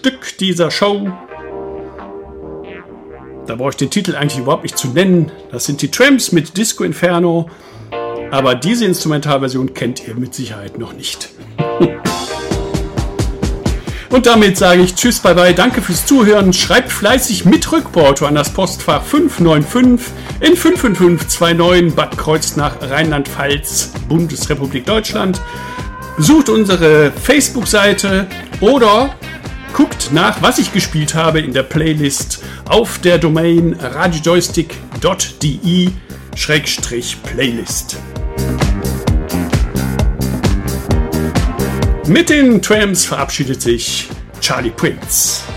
Stück dieser Show. Da brauche ich den Titel eigentlich überhaupt nicht zu nennen. Das sind die Tramps mit Disco Inferno. Aber diese Instrumentalversion kennt ihr mit Sicherheit noch nicht. Und damit sage ich Tschüss, bye bye, danke fürs Zuhören. Schreibt fleißig mit Rückporto an das Postfach 595 in 55529 Bad Kreuznach, Rheinland-Pfalz, Bundesrepublik Deutschland. Besucht unsere Facebook-Seite oder guckt nach, was ich gespielt habe in der Playlist auf der Domain radiojoystick.de/Playlist. Mit den Tramps verabschiedet sich Charlie Prince.